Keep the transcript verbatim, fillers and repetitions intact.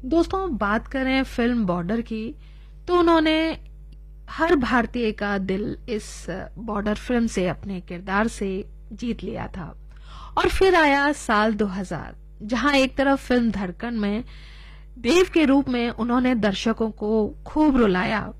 दोस्तों, बात करें फिल्म बॉर्डर की, तो उन्होंने हर भारतीय का दिल इस बॉर्डर फिल्म से, अपने किरदार से जीत लिया था। और फिर आया साल दो हज़ार, जहां एक तरफ फिल्म धड़कन में देव के रूप में उन्होंने दर्शकों को खूब रुलाया,